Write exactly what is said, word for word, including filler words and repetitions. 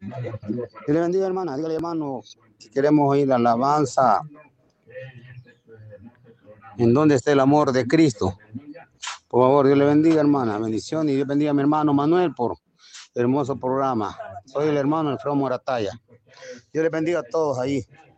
Dios le bendiga, hermana. Dígale, hermano, si queremos oír la alabanza. ¿En dónde está el amor de Cristo? Por favor, Dios le bendiga, hermana. Bendición y Dios bendiga a mi hermano Manuel por el hermoso programa. Soy el hermano Alfredo Morataya. Dios le bendiga a todos ahí.